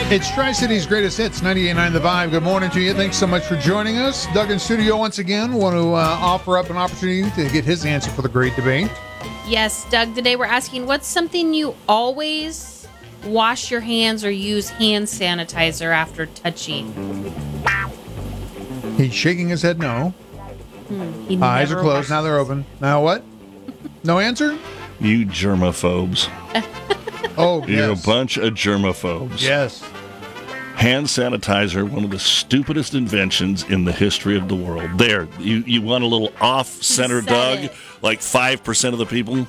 It's Tri-City's Greatest Hits, 98.9 The Vibe. Good morning to you. Thanks so much for joining us. Doug in studio once again. Want to offer up an opportunity to get his answer for the great debate. Yes, Doug, today we're asking, what's something you always wash your hands or use hand sanitizer after touching? He's shaking his head no. He Eyes are never closed. washes Now they're open. Now what? No answer? You germaphobes. Oh, You're yes. a bunch of germaphobes. Yes. Hand sanitizer, one of the stupidest inventions in the history of the world. There, you want a little off-center, Said Doug? it. Like 5% of the people?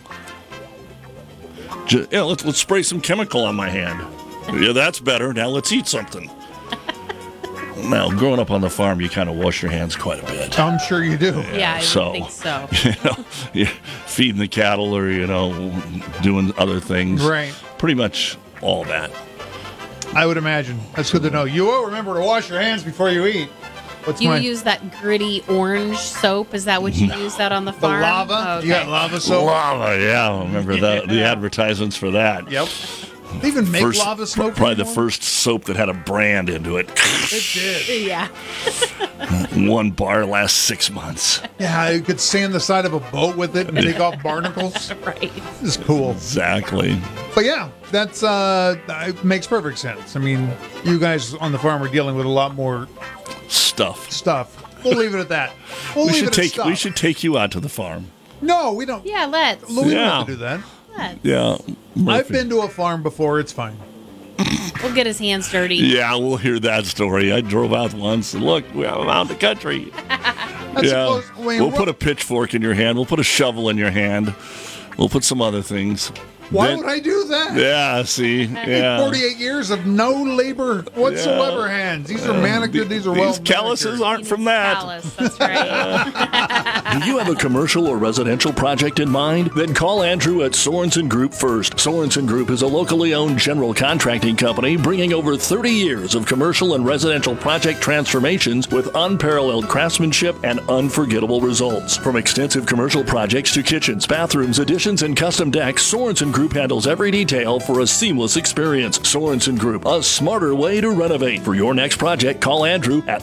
Let's spray some chemical on my hand. Yeah, that's better. Now let's eat something. Now, growing up on the farm, you kind of wash your hands quite a bit. I'm sure you do. Yeah, I So, would think so. You're feeding the cattle or, doing other things. Right. Pretty much all that. I would imagine. That's good to know. You will remember to wash your hands before you eat. What's You use that gritty orange soap? Is that what you use that on the the farm? lava? Okay. You got lava soap? Lava, yeah. I remember the advertisements for that. Yep. They even make lava soap? Probably the anymore? first soap that had a brand into it. It did. Yeah. One bar lasts 6 months. Yeah, you could sand the side of a boat with it and take off barnacles. Right. This is cool. Exactly. But yeah, that's it makes perfect sense. I mean, you guys on the farm are dealing with a lot more Stuff. stuff. We'll leave it at that. We'll We leave should it at take stuff. we should take you out to the farm. No, we don't. Yeah, let's. We don't Yeah. have to do that. Yeah. Murphy. I've been to a farm before. It's fine. We'll get his hands dirty. Yeah, we'll hear that story. I drove out once and look, we're out in the country. That's Yeah. close. Wait, We'll what- put a pitchfork in your hand. We'll put a shovel in your hand. We'll put some other things. Why Then- would I do that? Yeah, see? Yeah. 48 years of no labor whatsoever Yeah. hands. These are manicured. These are well These calluses aren't from that. Alice, that's right. Do you have a commercial or residential project in mind? Then call Andrew at Sorensen Group first. Sorensen Group is a locally owned general contracting company bringing over 30 years of commercial and residential project transformations with unparalleled craftsmanship and unforgettable results. From extensive commercial projects to kitchens, bathrooms, additions, and custom decks, Sorensen Group handles every detail for a seamless experience. Sorensen Group, a smarter way to renovate. For your next project, call Andrew at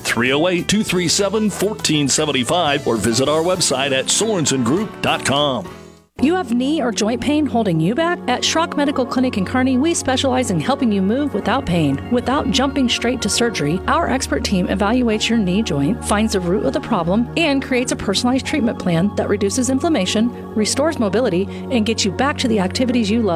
308-237-1475 or visit our website at sorensengroup.com. You have knee or joint pain holding you back? At Schrock Medical Clinic in Kearney, we specialize in helping you move without pain. Without jumping straight to surgery, our expert team evaluates your knee joint, finds the root of the problem, and creates a personalized treatment plan that reduces inflammation, restores mobility, and gets you back to the activities you love.